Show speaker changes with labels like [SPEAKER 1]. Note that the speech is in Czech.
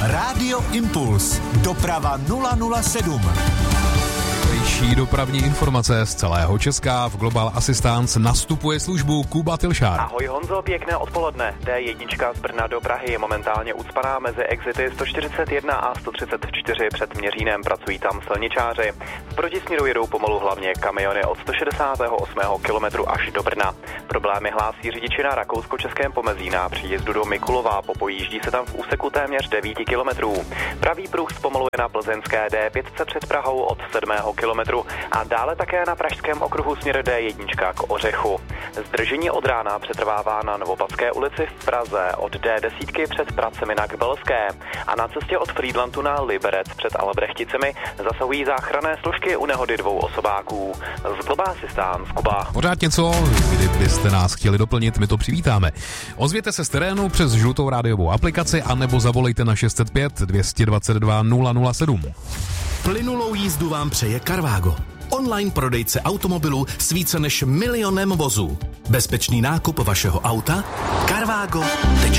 [SPEAKER 1] Rádio Impuls. Doprava 007.
[SPEAKER 2] Nejvyšší dopravní informace z celého Česka. V Global Assistance nastupuje službu Kuba Tilšár.
[SPEAKER 3] Ahoj Honzo, pěkné odpoledne. D1 z Brna do Prahy je momentálně ucpaná mezi exity 141 a 134 před Měřínem. Pracují tam silničáři. V protisměru jedou pomalu hlavně kamiony od 168. kilometru až do Brna. Problémy hlásí řidiči na rakousko-českém pomezí na příjezdu do Mikulova. Popojíždí se tam v úseku téměř 9 kilometrů. Pravý pruh zpomaluje na plzeňské D5 před Prahou od 7. kilometru a dále také na pražském okruhu směr D1 k Ořechu. Zdržení od rána přetrvává na Novopadské ulici v Praze od D10 před pracemi na Kbelské a na cestě od Frýdlantu na Liberec před Albrechticemi zasahují záchranné složky u nehody 2 osobáků. Z Global Assistance Kuba.
[SPEAKER 2] Pořád něco, kdybyste nás chtěli doplnit, my to přivítáme. Ozvěte se z terénu přes žlutou rádiovou aplikaci anebo zavolejte na 605 222 007.
[SPEAKER 4] Plynulou jízdu vám přeje Carvago. Online prodejce automobilů s více než 1 milionem vozů. Bezpečný nákup vašeho auta? Carvago.